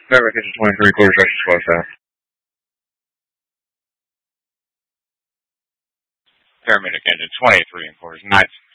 Never catch 23 quarters extra squad south. Paramedic engine 23 and quarters, 9